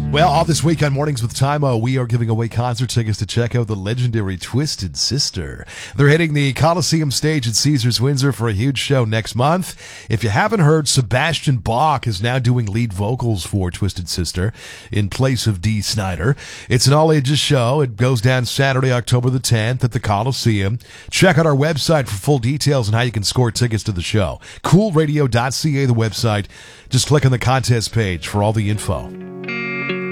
Well, all this week on Mornings with Tymo, we are giving away concert tickets to check out the legendary Twisted Sister. They're hitting the Coliseum stage at Caesars Windsor for a huge show next month. If you haven't heard, Sebastian Bach is now doing lead vocals for Twisted Sister in place of Dee Snider. It's an all-ages show. It goes down Saturday, October the 10th at the Coliseum. Check out our website for full details on how you can score tickets to the show. Coolradio.ca, the website. Just click on the contest page for all the info.